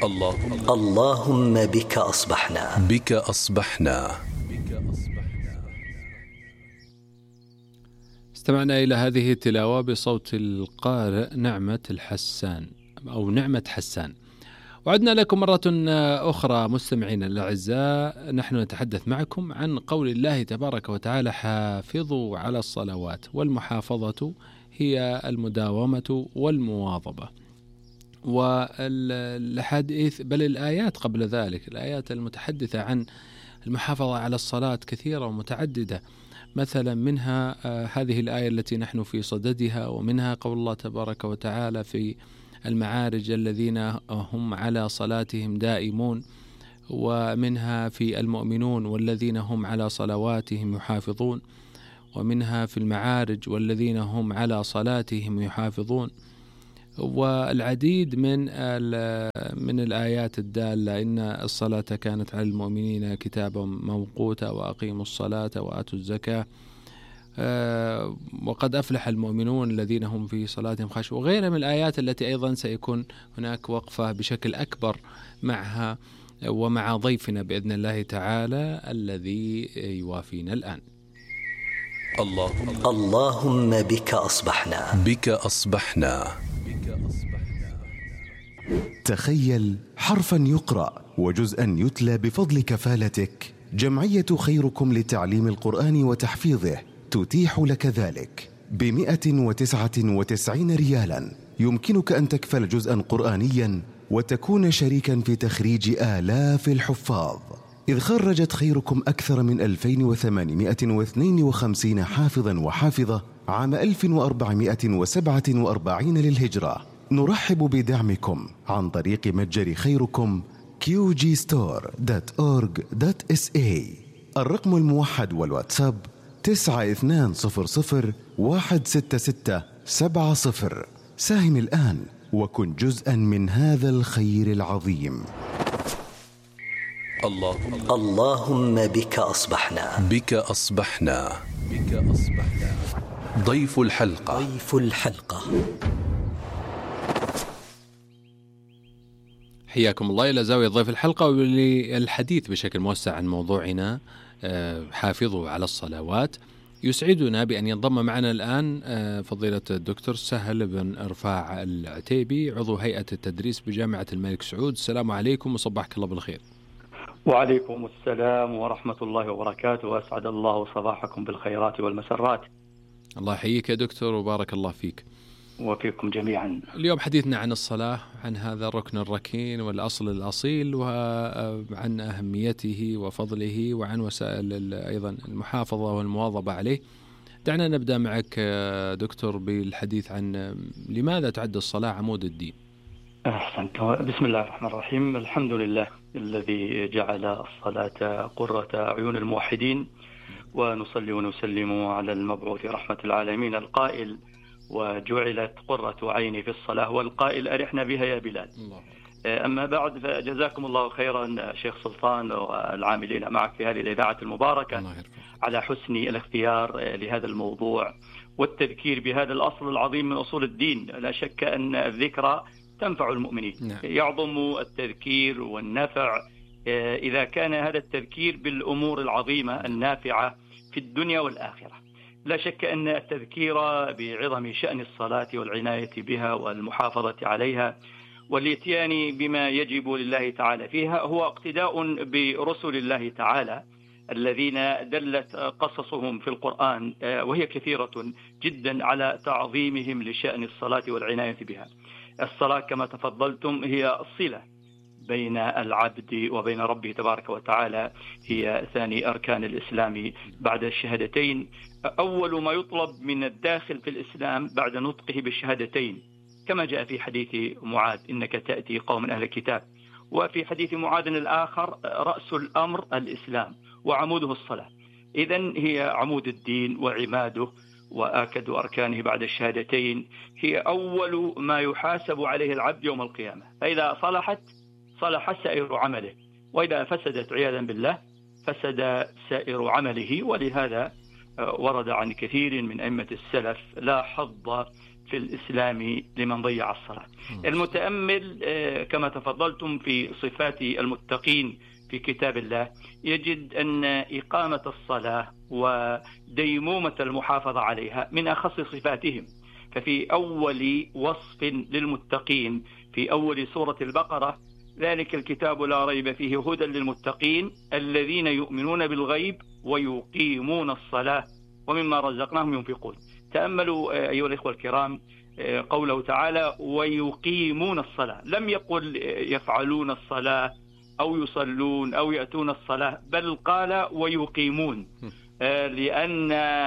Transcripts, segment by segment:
اللهم بك أصبحنا. بك أصبحنا. استمعنا إلى هذه التلاوة بصوت القارئ نعمة الحسان أو نعمة حسان. وعدنا لكم مرة أخرى مستمعين الأعزاء، نحن نتحدث معكم عن قول الله تبارك وتعالى: حافظوا على الصلوات. والمحافظة هي المداومة والمواظبة. والحديث بل الآيات قبل ذلك، الآيات المتحدثة عن المحافظة على الصلاة كثيرة ومتعددة. مثلا منها هذه الآية التي نحن في صددها، ومنها قول الله تبارك وتعالى في المعارج: الذين هم على صلاتهم دائمون. ومنها في المؤمنون: والذين هم على صلواتهم يحافظون. ومنها في المعارج: والذين هم على صلاتهم يحافظون. والعديد من الآيات الدالة: إن الصلاة كانت على المؤمنين كتابا موقوتا وأقيموا الصلاة وآتوا الزكاة وقد أفلح المؤمنون الذين هم في صلاتهم خاشعون، وغيرها من الآيات التي أيضا سيكون هناك وقفة بشكل أكبر معها ومع ضيفنا بإذن الله تعالى الذي يوافينا الآن. اللهم بك أصبحنا. بك أصبحنا. تخيل حرفا يقرأ وجزءا يتلى بفضل كفالتك. جمعية خيركم لتعليم القرآن وتحفيظه تتيح لك ذلك ب199 ريالا. يمكنك أن تكفل جزءا قرآنيا وتكون شريكا في تخريج آلاف الحفاظ، إذ خرجت خيركم أكثر من 2852 حافظا وحافظة عام 1447 للهجرة. نرحب بدعمكم عن طريق متجر خيركم qgstore.org.sa. الرقم الموحد والواتساب 9200166770. ساهم الآن وكن جزءا من هذا الخير العظيم. اللهم بك أصبحنا. بك أصبحنا. بك أصبحنا. ضيف الحلقة. ضيف الحلقة. حياكم الله إلى زاوية ضيف الحلقة، وللحديث بشكل موسع عن موضوعنا حافظوا على الصلوات. يسعدنا بأن ينضم معنا الآن فضيلة الدكتور سهل بن رفاع العتيبي، عضو هيئة التدريس بجامعة الملك سعود. السلام عليكم وصبحك الله بالخير. وعليكم السلام ورحمة الله وبركاته، وأسعد الله صباحكم بالخيرات والمسرات. الله يحييك يا دكتور وبارك الله فيك. وفيكم جميعا. اليوم حديثنا عن الصلاة، عن هذا الركن الركين والأصل الأصيل، وعن أهميته وفضله، وعن وسائل أيضا المحافظة والمواظبة عليه. دعنا نبدأ معك دكتور بالحديث عن لماذا تعد الصلاة عمود الدين. أحسنت. بسم الله الرحمن الرحيم. الحمد لله الذي جعل الصلاة قرة أعين الموحدين، ونصلي ونسلم على المبعوث رحمة العالمين القائل: وجعلت قرة عيني في الصلاة، والقائل: أرحنا بها يا بلال. أما بعد، فجزاكم الله خيرا شيخ سلطان والعاملين معك في هذه الإذاعة المباركة على حسن الاختيار لهذا الموضوع والتذكير بهذا الأصل العظيم من أصول الدين. لا شك أن الذكرى تنفع المؤمنين. يعظم التذكير والنفع إذا كان هذا التذكير بالأمور العظيمة النافعة في الدنيا والآخرة. لا شك أن التذكير بعظم شأن الصلاة والعناية بها والمحافظة عليها والاتيان بما يجب لله تعالى فيها هو اقتداء برسل الله تعالى الذين دلت قصصهم في القرآن وهي كثيرة جدا على تعظيمهم لشأن الصلاة والعناية بها. الصلاة كما تفضلتم هي الصلة بين العبد وبين ربه تبارك وتعالى، هي ثاني أركان الإسلام بعد الشهادتين. أول ما يطلب من الداخل في الإسلام بعد نطقه بالشهادتين، كما جاء في حديث معاذ: إنك تأتي قوم أهل الكتاب. وفي حديث معاذ الآخر: رأس الأمر الإسلام وعموده الصلاة. إذن هي عمود الدين وعماده، وآكد أركانه بعد الشهادتين. هي أول ما يحاسب عليه العبد يوم القيامة، فإذا صلحت صلح سائر عمله، وإذا فسدت عياذا بالله فسد سائر عمله. ولهذا ورد عن كثير من أئمة السلف: لا حظ في الإسلام لمن ضيع الصلاة. المتأمل كما تفضلتم في صفات المتقين في كتاب الله يجد أن إقامة الصلاة وديمومة المحافظة عليها من أخص صفاتهم. ففي أول وصف للمتقين في أول سورة البقرة: ذلك الكتاب لا ريب فيه هدى للمتقين الذين يؤمنون بالغيب ويقيمون الصلاة ومما رزقناهم ينفقون. تأملوا أيها الإخوة الكرام قوله تعالى ويقيمون الصلاة، لم يقل يفعلون الصلاة أو يصلون أو يأتون الصلاة، بل قال ويقيمون، لأن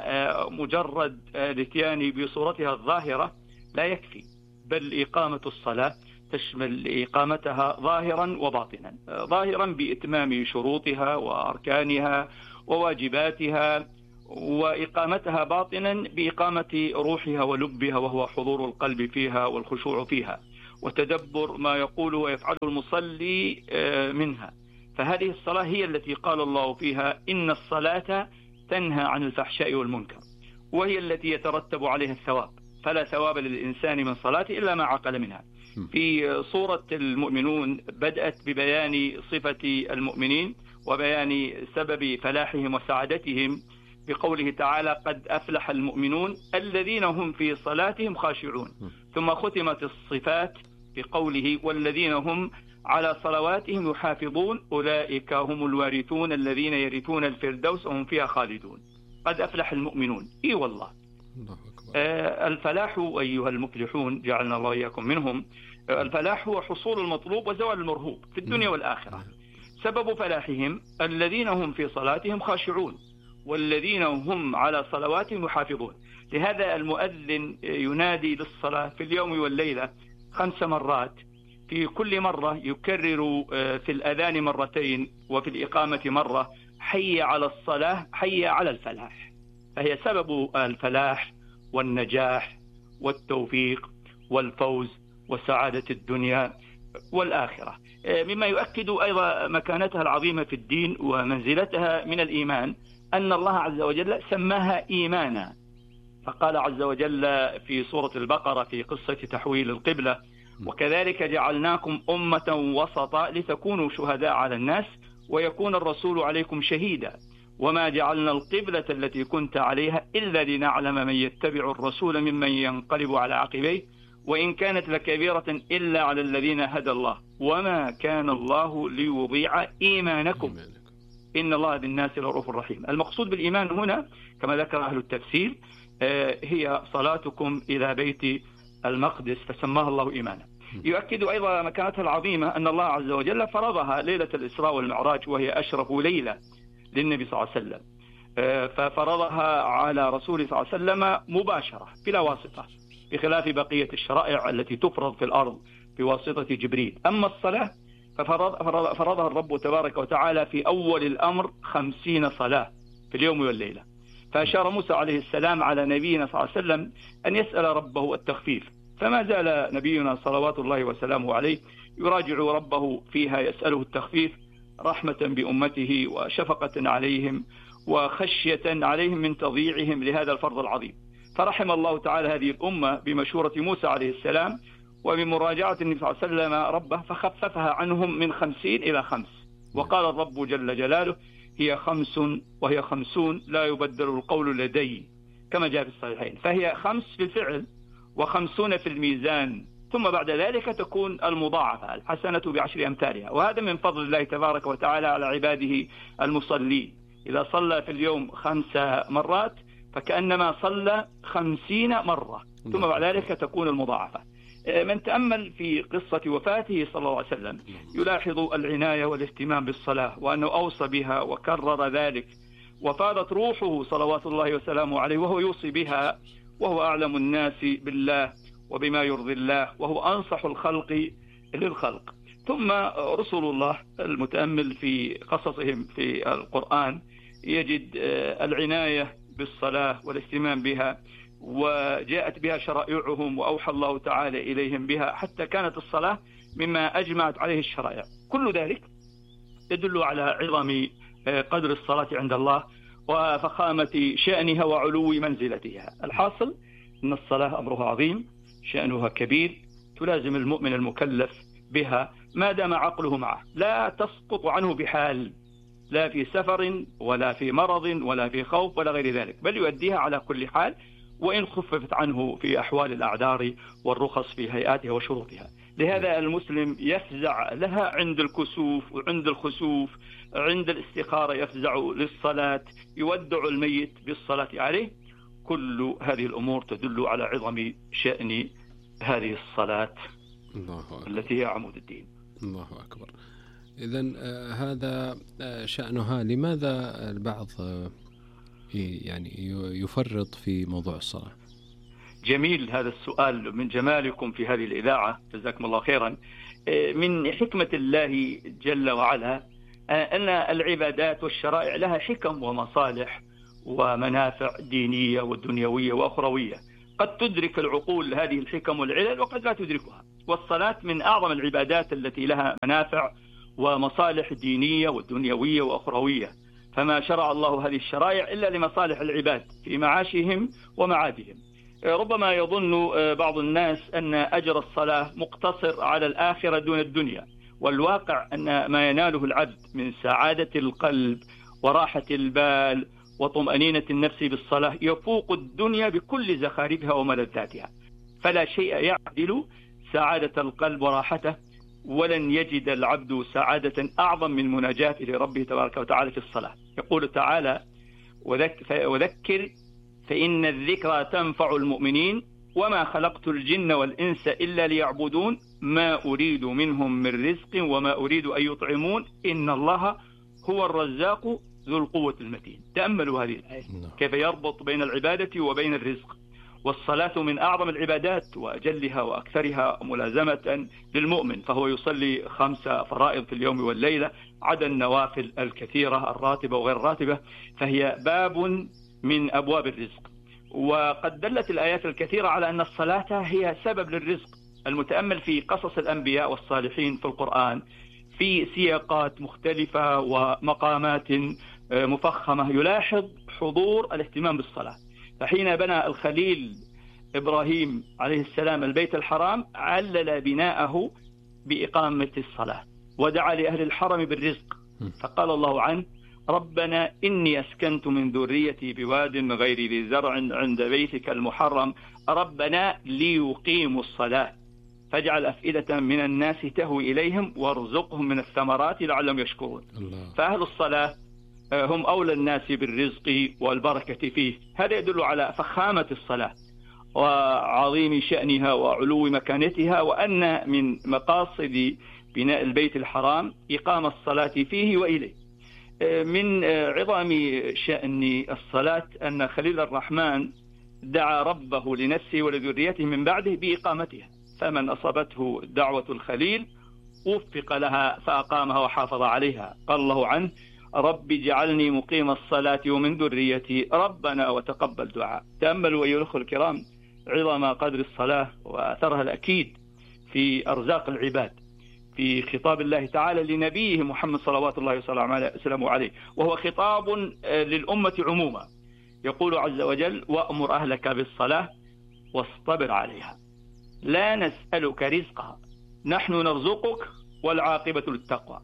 مجرد الاتيان بصورتها الظاهرة لا يكفي، بل إقامة الصلاة تشمل إقامتها ظاهرا وباطنا. ظاهرا بإتمام شروطها وأركانها وواجباتها، وإقامتها باطنا بإقامة روحها ولبها، وهو حضور القلب فيها والخشوع فيها وتدبر ما يقول ويفعل المصلي منها. فهذه الصلاة هي التي قال الله فيها إن الصلاة تنهى عن الفحشاء والمنكر، وهي التي يترتب عليها الثواب، فلا ثواب للإنسان من صلاته إلا ما عقل منها. في سورة المؤمنون بدأت ببيان صفة المؤمنين وبيان سبب فلاحهم وسعادتهم بقوله تعالى قد أفلح المؤمنون الذين هم في صلاتهم خاشعون، ثم ختمت الصفات بقوله والذين هم على صلواتهم يحافظون أولئك هم الوارثون الذين يرثون الفردوس وهم فيها خالدون. قد أفلح المؤمنون، إي والله الفلاح أيها المفلحون جعلنا الله إياكم منهم. الفلاح هو حصول المطلوب وزوال المرهوب في الدنيا والآخرة. سبب فلاحهم الذين هم في صلاتهم خاشعون والذين هم على صلواتهم يحافظون. لهذا المؤذن ينادي للصلاة في اليوم والليلة 5 مرات، في كل مرة يكرر في الأذان مرتين وفي الإقامة مرة حي على الصلاة حي على الفلاح. فهي سبب الفلاح والنجاح والتوفيق والفوز وسعادة الدنيا والآخرة. مما يؤكد أيضا مكانتها العظيمة في الدين ومنزلتها من الإيمان أن الله عز وجل سماها إيمانا، فقال عز وجل في سورة البقرة في قصة تحويل القبلة وكذلك جعلناكم أمة وسطا لتكونوا شهداء على الناس ويكون الرسول عليكم شهيدا وما جعلنا القبلة التي كنت عليها إلا لنعلم من يتبع الرسول ممن ينقلب على عقبيه وإن كانت لكبيرة إلا على الذين هدى الله وما كان الله ليضيع إيمانكم إن الله بالناس لرؤوف رحيم. المقصود بالإيمان هنا كما ذكر أهل التفسير هي صلاتكم إلى بيت المقدس فسماها الله إيمانا. يؤكد أيضا مكانتها العظيمة أن الله عز وجل فرضها ليلة الإسراء والمعراج وهي أشرف ليلة للنبي صلى الله عليه وسلم، ففرضها على رسول صلى الله عليه وسلم مباشرة بلا واسطة، بخلاف بقية الشرائع التي تفرض في الأرض بواسطة جبريل. أما الصلاة ففرضها الرب تبارك وتعالى في أول الأمر 50 صلاة في اليوم والليلة. فأشار موسى عليه السلام على نبينا صلى الله عليه وسلم أن يسأل ربه التخفيف، فما زال نبينا صلوات الله وسلامه عليه يراجع ربه فيها يسأله التخفيف رحمة بأمته وشفقة عليهم وخشية عليهم من تضييعهم لهذا الفرض العظيم. فرحم الله تعالى هذه الأمة بمشورة موسى عليه السلام وبمراجعة النبي صلى الله عليه وسلم ربه فخففها عنهم من 50 إلى 5. وقال الرب جل جلاله هي 5 وهي 50 لا يبدل القول لدي كما جاء في الصحيحين. فهي 5 في الفعل و50 في الميزان، ثم بعد ذلك تكون المضاعفة الحسنة ب10 أمثالها. وهذا من فضل الله تبارك وتعالى على عباده المصلين. إذا صلى في اليوم 5 مرات فكأنما صلى 50 مرة، ثم بعد ذلك تكون المضاعفة. من تأمل في قصة وفاته صلى الله عليه وسلم يلاحظ العناية والاهتمام بالصلاة وأنه أوصى بها وكرر ذلك، وفاضت روحه صلوات الله وسلامه عليه وهو يوصي بها، وهو أعلم الناس بالله وبما يرضي الله وهو أنصح الخلق للخلق. ثم رسل الله المتأمل في قصصهم في القرآن يجد العناية بالصلاة والاهتمام بها، وجاءت بها شرائعهم وأوحى الله تعالى إليهم بها حتى كانت الصلاة مما أجمعت عليه الشرائع. كل ذلك يدل على عظم قدر الصلاة عند الله وفخامة شأنها وعلو منزلتها. الحاصل إن الصلاة أمرها عظيم، شأنها كبير، تلازم المؤمن المكلف بها ما دام عقله معه، لا تسقط عنه بحال، لا في سفر ولا في مرض ولا في خوف ولا غير ذلك، بل يؤديها على كل حال، وإن خففت عنه في أحوال الأعذار والرخص في هيئاتها وشروطها. لهذا المسلم يفزع لها عند الكسوف وعند الخسوف، عند الاستخارة يفزع للصلاة، يودع الميت بالصلاة عليه. كل هذه الأمور تدل على عظم شأن هذه الصلاة التي هي عمود الدين. الله أكبر. إذن هذا شأنها. لماذا البعض يعني يفرط في موضوع الصلاة؟ جميل هذا السؤال، من جمالكم في هذه الإذاعة، جزاكم الله خيرا. من حكمة الله جل وعلا أن العبادات والشرائع لها حكم ومصالح ومنافع دينية ودنيوية وأخروية، قد تدرك العقول هذه الحكم والعلل وقد لا تدركها. والصلاة من أعظم العبادات التي لها منافع ومصالح دينية ودنيوية وأخروية، فما شرع الله هذه الشرائع إلا لمصالح العباد في معاشهم ومعادهم. ربما يظن بعض الناس أن أجر الصلاة مقتصر على الآخرة دون الدنيا، والواقع أن ما يناله العبد من سعادة القلب وراحة البال وطمأنينة النفس بالصلاة يفوق الدنيا بكل زخارفها وملذاتها، فلا شيء يعدل سعادة القلب وراحته، ولن يجد العبد سعادة أعظم من مناجاته لربه تبارك وتعالى في الصلاة. يقول تعالى: وذكر فإن الذكرى تنفع المؤمنين وما خلقت الجن والإنس إلا ليعبدون ما أريد منهم من رزق وما أريد أن يطعمون إن الله هو الرزاق ذو القوة المتين. تأملوا هذه الآية كيف يربط بين العبادة وبين الرزق. والصلاة من أعظم العبادات وأجلها وأكثرها ملازمة للمؤمن، فهو يصلي 5 فرائض في اليوم والليلة عدا النوافل الكثيرة الراتبة وغير الراتبة، فهي باب من أبواب الرزق. وقد دلت الآيات الكثيرة على أن الصلاة هي سبب للرزق. المتأمل في قصص الأنبياء والصالحين في القرآن في سياقات مختلفة ومقامات مفخمة يلاحظ حضور الاهتمام بالصلاة. فحين بنى الخليل إبراهيم عليه السلام البيت الحرام علل بناءه بإقامة الصلاة، ودعا لأهل الحرم بالرزق، فقال الله عنه: ربنا إني أسكنت من ذريتي بواد غير ذي زرع عند بيتك المحرم ربنا ليقيموا الصلاة فاجعل أفئدة من الناس تهوي إليهم وارزقهم من الثمرات لعلهم يشكرون. فأهل الصلاة هم أولى الناس بالرزق والبركة فيه. هذا يدل على فخامة الصلاة وعظيم شأنها وعلو مكانتها، وأن من مقاصد بناء البيت الحرام إقام الصلاة فيه وإليه. من عظم شأن الصلاة أن خليل الرحمن دعا ربه لنفسه ولذريته من بعده بإقامتها، فمن أصابته دعوة الخليل وفق لها فأقامها وحافظ عليها. قال الله عنه: رب اجعلني مقيم الصلاة ومن ذريتي ربنا وتقبل دعاء. تأملوا أيها الأخوة الكرام عظم قدر الصلاة وأثرها الأكيد في أرزاق العباد في خطاب الله تعالى لنبيه محمد صلوات الله وسلامه عليه، وهو خطاب للأمة عموما. يقول عز وجل: وأمر أهلك بالصلاة واصطبر عليها لا نسألك رزقها نحن نرزقك والعاقبة للتقوى.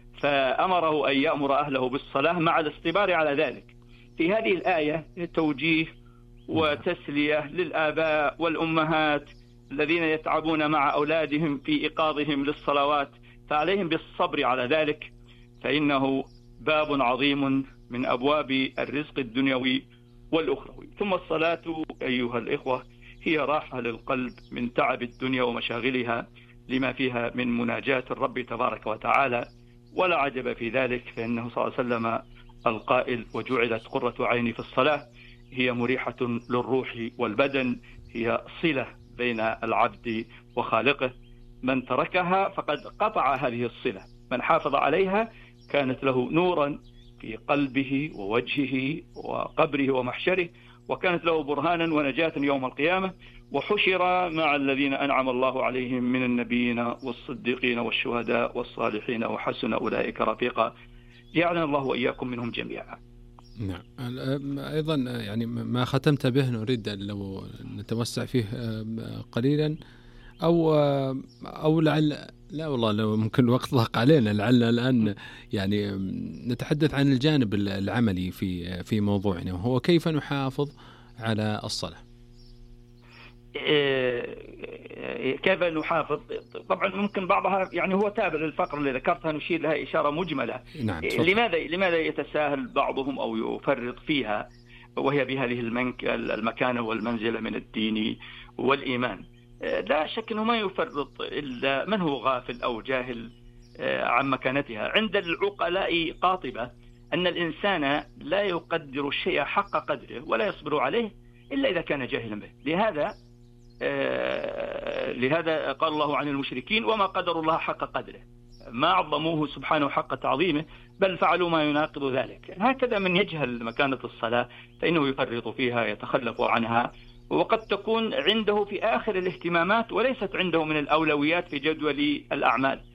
فأمره أن يأمر أهله بالصلاة مع الاصطبار على ذلك. في هذه الآية توجيه وتسلية للآباء والأمهات الذين يتعبون مع أولادهم في إيقاظهم للصلوات، فعليهم بالصبر على ذلك، فإنه باب عظيم من أبواب الرزق الدنيوي والأخروي. ثم الصلاة أيها الإخوة هي راحة للقلب من تعب الدنيا ومشاغلها لما فيها من مناجاة الرب تبارك وتعالى، ولا عجب في ذلك، فإنه صلى الله عليه وسلم القائل: وجعلت قرة عيني في الصلاة. هي مريحة للروح والبدن، هي صلة بين العبد وخالقه. من تركها فقد قطع هذه الصلة، من حافظ عليها كانت له نورا في قلبه ووجهه وقبره ومحشره، وكانت له برهانا ونجاة يوم القيامة، وحشر مع الذين أنعم الله عليهم من النبيين والصديقين والشهداء والصالحين وحسن أولئك رفيقا. جعلنا الله وإياكم منهم جميعا. نعم. أيضا يعني ما ختمت به نريد أن لو نتوسع فيه قليلا أو لعل، لا والله لو ممكن الوقت ضاق علينا، لعل الآن يعني نتحدث عن الجانب العملي في موضوعنا، وهو كيف نحافظ على الصلاة. كيف نحافظ؟ طبعا ممكن بعضها يعني هو تابع للفقرة اللي ذكرتها نشير لها إشارة مجملة. نعم. لماذا يتساهل بعضهم أو يفرط فيها وهي بهذه المكانة والمنزلة من الدين والإيمان؟ لا شك أنه ما يفرط إلا من هو غافل أو جاهل عن مكانتها. عند العقلاء قاطبة أن الإنسان لا يقدر الشيء حق قدره ولا يصبر عليه إلا إذا كان جاهلا به. لهذا قال الله عن المشركين: وما قدر الله حق قدره، ما عظموه سبحانه حق تعظيمه، بل فعلوا ما يناقض ذلك. هكذا من يجهل مكانة الصلاة فإنه يفرط فيها، يتخلف عنها، وقد تكون عنده في آخر الاهتمامات وليست عنده من الأولويات في جدول الأعمال.